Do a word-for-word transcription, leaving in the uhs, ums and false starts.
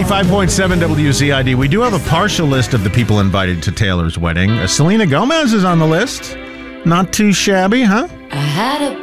ninety-five point seven W C I D. We do have a partial list of the people invited to Taylor's wedding. Uh, Selena Gomez is on the list. Not too shabby, huh? I had a